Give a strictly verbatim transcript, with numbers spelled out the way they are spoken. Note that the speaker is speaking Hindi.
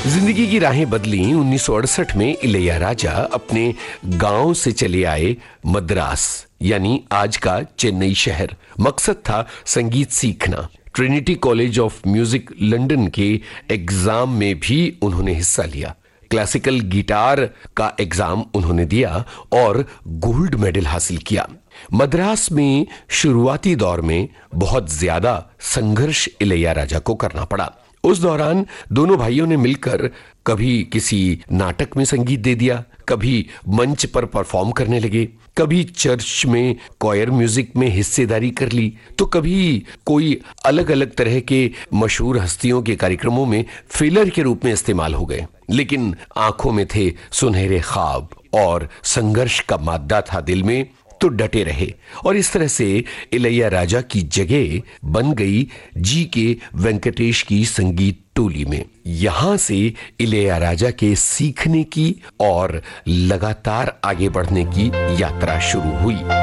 जिंदगी की राहें बदली। उन्नीस सौ अड़सठ में इलैयाराजा अपने गांव से चले आए मद्रास, यानी आज का चेन्नई शहर। मकसद था संगीत सीखना। Trinity college of music London के एग्जाम में भी उन्होंने हिस्सा लिया। क्लासिकल गिटार का एग्जाम उन्होंने दिया और गोल्ड मेडल हासिल किया। मद्रास में शुरुआती दौर में बहुत ज्यादा संघर्ष इलैयाराजा को करना पड़ा। उस दौरान दोनों भाइयों ने मिलकर कभी किसी नाटक में संगीत दे दिया, कभी मंच पर परफॉर्म करने लगे, कभी चर्च में कॉयर म्यूजिक में हिस्सेदारी कर ली, तो कभी कोई अलग अलग तरह के मशहूर हस्तियों के कार्यक्रमों में फिलर के रूप में इस्तेमाल हो गए। लेकिन आंखों में थे सुनहरे ख्वाब और संघर्ष का मादा था दिल में, तो डटे रहे। और इस तरह से इलैयाराजा की जगह बन गई जी के वेंकटेश की संगीत टोली में। यहां से इलैयाराजा के सीखने की और लगातार आगे बढ़ने की यात्रा शुरू हुई।